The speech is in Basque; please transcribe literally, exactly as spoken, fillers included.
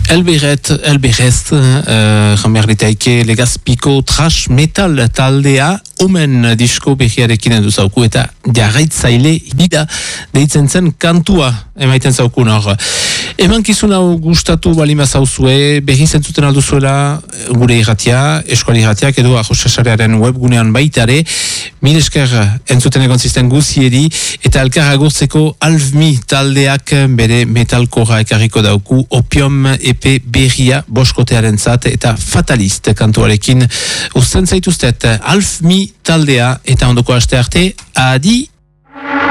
Elberet, Elberest, jamerlitaike uh, Legazpiko trash metal taldea, omen disko behiarekin edu zauku eta jarraitzaile bida deitzen zen kantua emaiten zaukun hor. Eman kizun hau gustatu balima zauzue, behi zentzuten alduzuela gure irratia, eskuali irratiak edo ajosasarearen webgunean baitare, mil esker entzuten egon zisten guzieri eta elkar agurtzeko Alvmi taldeak bere metalkora ekarriko dauku Opium E P berria boskotearen zat eta Fatalist kantuarekin usten zaituztet Alvmi taldea eta ondoko aste arte adi